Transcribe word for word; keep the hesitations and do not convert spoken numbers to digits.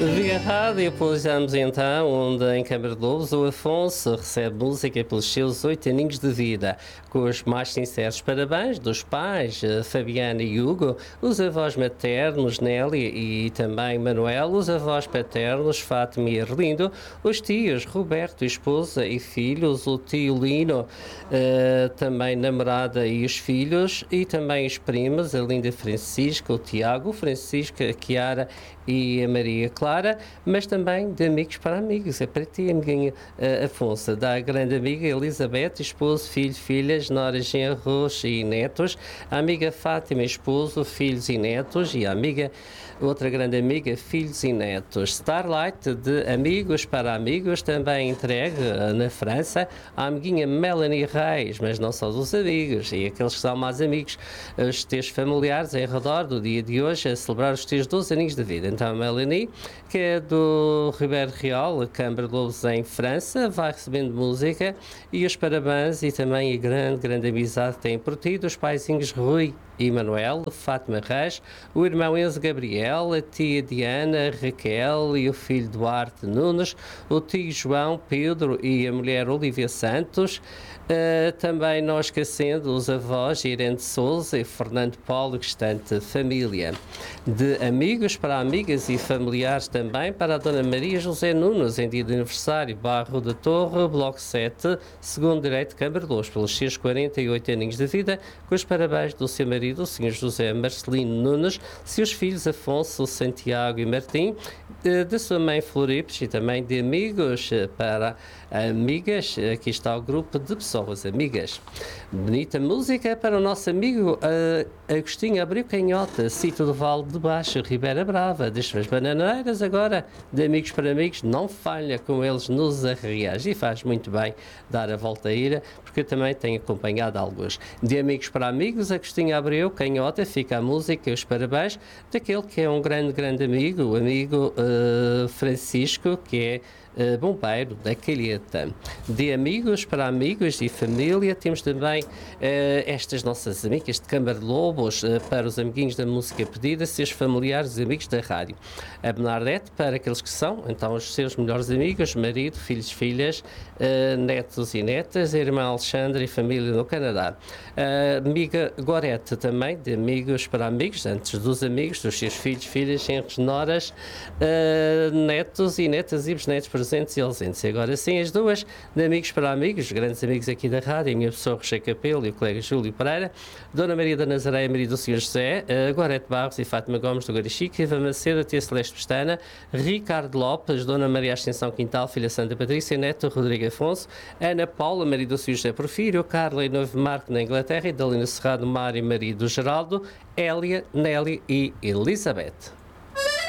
Via rádio, pulsamos então, onde em Câmara de Lobos o Afonso recebe música pelos seus oito aninhos de vida, com os mais sinceros parabéns dos pais, Fabiana e Hugo, os avós maternos, Nelly e também Manuel, os avós paternos, Fátima e Arlindo, os tios, Roberto, esposa e filhos, o tio Lino, uh, também namorada e os filhos, e também os primos, a linda Francisca, o Tiago, o Francisco, a Chiara e a Maria Clara, mas também de amigos para amigos. É para ti, amiguinha uh, Afonso, da grande amiga Elizabeth, esposo, filho, filhas, noras, genros e netos, a amiga Fátima, esposo, filhos e netos, e a amiga, outra grande amiga, filhos e netos. Starlight, de amigos para amigos, também entregue uh, na França, a amiguinha Melanie Reis, mas não só dos amigos, e aqueles que são mais amigos, os teus familiares em redor do dia de hoje, a celebrar os teus doze aninhos de vida. Então, a Melanie, que é do Ribeiro Real, Câmara de Lobos em França, vai recebendo música e os parabéns e também a grande, grande amizade que tem por ti, dos paizinhos Rui e Manuel, Fátima Reis, o irmão Enzo Gabriel, a tia Diana, Raquel e o filho Duarte Nunes, o tio João Pedro e a mulher Olivia Santos, uh, também não esquecendo os avós Irene de Souza e Fernando Paulo, restante família. De amigos para amigas e familiares também para a Dona Maria José Nunes, em dia de aniversário, Barro da Torre, Bloco sete, segundo direito, Câmara de Lobos, pelos seus quarenta e oito aninhos de vida, com os parabéns do seu marido, o senhor José Marcelino Nunes, seus filhos Afonso, Santiago e Martim, de, de sua mãe Floripes e também de amigos para amigas. Aqui está o grupo de pessoas amigas. Bonita música para o nosso amigo uh, Agostinho Abreu Canhota, sítio do Vale de Baixo, Ribeira Brava, das suas bananeiras agora, de amigos para amigos, não falha com eles nos arreais, e faz muito bem dar a volta à ilha, porque eu também tenho acompanhado alguns. De amigos para amigos, Agostinho Abreu Canhota, fica a música e os parabéns daquele que é um grande, grande amigo, o amigo uh, Francisco, que é Uh, bombeiro da Calheta. De amigos para amigos e família, temos também uh, estas nossas amigas de Câmara de Lobos, uh, para os amiguinhos da música pedida, seus familiares e amigos da rádio. A Bernadette, para aqueles que são, então, os seus melhores amigos, marido, filhos, filhas, uh, netos e netas, a irmã Alexandra e família no Canadá. A amiga Gorete também, de amigos para amigos, antes dos amigos, dos seus filhos, filhas, genros, noras, uh, netos e netas e bisnetos presentes e ausentes. E agora sim, as duas, de amigos para amigos, grandes amigos aqui da rádio, a minha pessoa, Rocher Capelo e o colega Júlio Pereira, Dona Maria da Nazaré, Maria do senhor José, uh, Gorete Barros e Fátima Gomes do Garichique, Eva Macedo, a tia Celeste Pestana, Ricardo Lopes, Dona Maria Ascensão Quintal, filha Santa Patrícia, neto Rodrigo Afonso, Ana Paula, Maria do senhor José Porfírio, Carla e Novo Marco na Inglaterra, e Dalina Serrado, Mário e Maria do Geraldo, Hélia, Nelly e Elizabeth.